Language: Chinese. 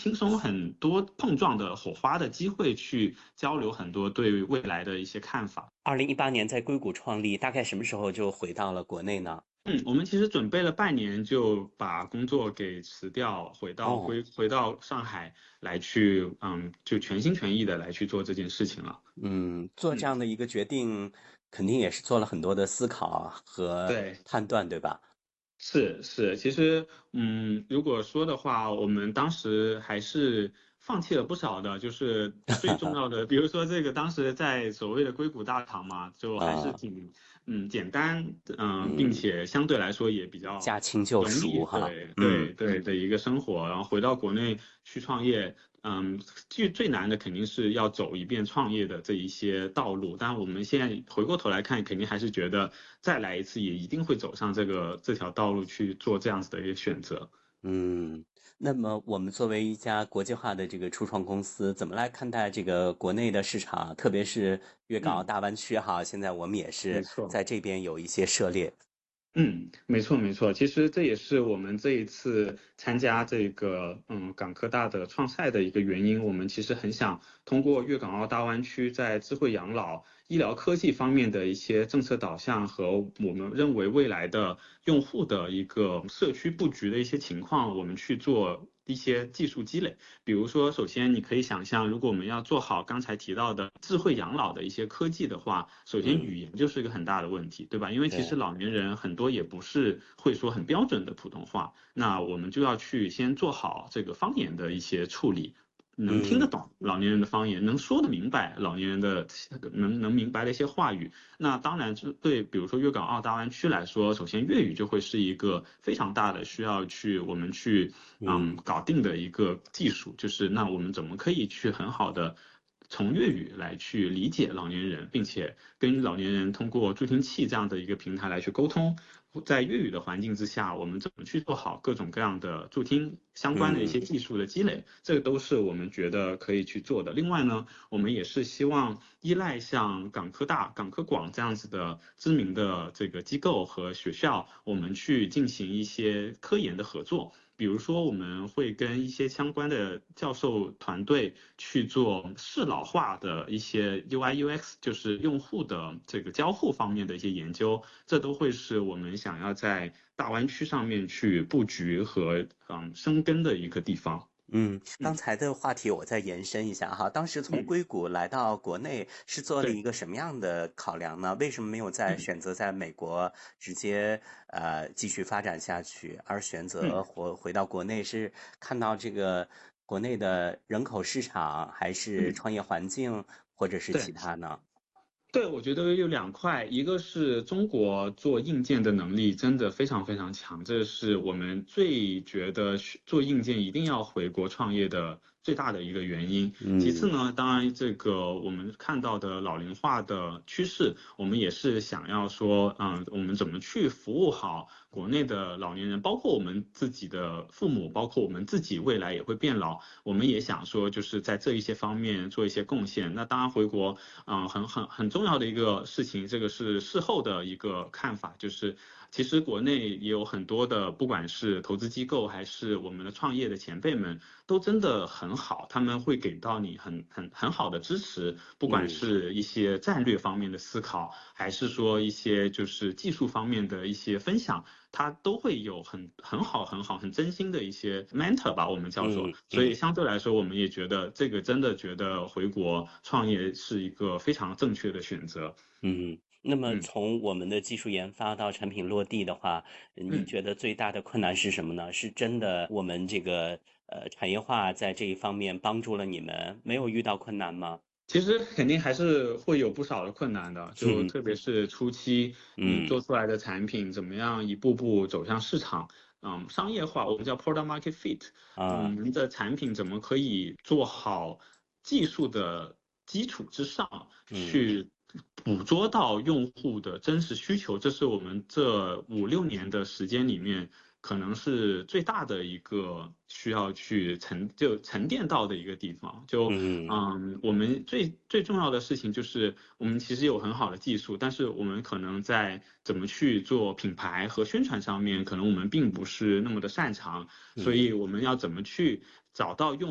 轻松很多碰撞的火花的机会，去交流很多对未来的一些看法。 2018年在硅谷创立，大概什么时候就回到了国内呢？ 我们其实准备了半年就把工作给辞掉， 哦， 回到上海来去，就全心全意的来去做这件事情了。 做这嗯， 样的一个决定，肯定也是做了很多的思考和对。 判断，对吧？ 是，其实，如果说的话，我们当时还是放弃了不少的，就是最重要的，比如说这个当时在所谓的硅谷大厂嘛，就还是啊， 挺，简单，并嗯， 且相对来说也比较驾轻就容易， 熟哈， 对的一个生活，然后回到国内去创业，最难的肯定是要走一遍创业的这一些道路，但我们现在回过头来看，肯定还是觉得再来一次也一定会走上这条道路去做这样子的一个选择。 嗯，那么我们作为一家国际化的这个初创公司，怎么来看待这个国内的市场，特别是粤港澳嗯， 大湾区哈？现在我们也是没错。 在这边有一些涉猎。 没错没错，其实这也是我们这一次参加这个港科大的创赛的一个原因。我们其实很想通过粤港澳大湾区在智慧养老、医疗科技方面的一些政策导向和我们认为未来的用户的一个社区布局的一些情况，我们去做一些技术积累。比如说，首先你可以想象，如果我们要做好刚才提到的智慧养老的一些科技的话，首先嗯， 语言就是一个很大的问题，对吧？因为其实对， 老年人很多也不是会说很标准的普通话，那我们就要去先做好这个方言的一些处理。能听得嗯懂老年人的方言，能说得明白老年人的能明白的一些话语，那当然是对，比如说粤港澳大湾区来说，首先粤语就会是一个非常大的需要我们去嗯搞定的一个技术，就是那我们怎么可以去很好的从粤语来去理解老年人，并且跟老年人通过助听器这样的一个平台来去沟通，在粤语的环境之下，我们怎么去做好各种各样的助听相关的一些嗯技术的积累，这个都是我们觉得可以去做的。另外呢，我们也是希望依赖像港科大、港科广这样子的知名的这个机构和学校，我们去进行一些科研的合作。比如说，我们会跟一些相关的教授团队去做适老化的一些 UI/UX，就是用户的这个交互方面的一些研究，这都会是我们想要在大湾区上面去布局和生根的一个地方。 刚嗯才的话题我再延伸一下哈，当时从嗯， 硅谷来到国内是做了对， 一个什么样的考量呢？为什么没有嗯选择在美国直接继续发展下去，而选择嗯。 回到国内？是看到这个国内的人口市场，还是嗯， 创业环境，或者是其对。 他呢？ 对，我觉得有两块，一个是中国做硬件的能力真的非常非常强，这是我们最觉得做硬件一定要回国创业的最大的一个原因。其次嗯呢，当然这个我们看到的老龄化的趋势，我们也是想要说，我们怎么去服务好国内的老年人，包括我们自己的父母，包括我们自己未来也会变老，我们也想说，就是在这一些方面做一些贡献。那当然回国。很重要的一个事情，这个是事后的一个看法，就是其实国内也有很多的，不管是投资机构还是我们的创业的前辈们，都真的很好，他们会给到你很好的支持，不管嗯是一些战略方面的思考，还是说一些就是技术方面的一些分享。他都会有很好、很真心的一些 mentor 吧，我们叫做。所以嗯。 相对来说，我们也觉得这个真的觉得回国创业是一个非常正确的选择。 那么嗯从我们的技术研发到产品落地的话，你嗯。 觉得最大的困难是什么呢？是真的我们这个产业化在这一方面帮助了你们，没有遇到困难吗？ 其实肯定还是会有不少的困难的，就嗯特别是初期你嗯做出来的产品怎么样一步步走向市场，商业化，我们叫 product market fit，我啊们的产品怎么可以做好技术的基础之上， 嗯去捕捉到用户的真实需求，这是我们这5、6年的时间里面。可能是最大的一个需要去沉淀到的一个地方。 嗯我们最重要的事情就是我们其实有很好的技术，但是我们可能在怎么去做品牌和宣传上面，可能我们并不是那么的擅长，所嗯。 以我们要怎么去找到用